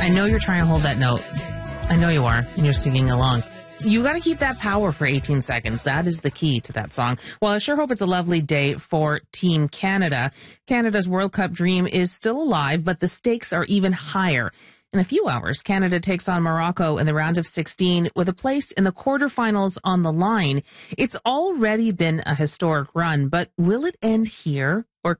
I know you're trying to hold that note. I know you are, and you're singing along. You got to keep that power for 18 seconds. That is the key to that song. Well, I sure hope it's a lovely day for Team Canada. Canada's World Cup dream is still alive, but the stakes are even higher. In a few hours, Canada takes on Morocco in the round of 16 with a place in the quarterfinals on the line. It's already been a historic run, but will it end here? Or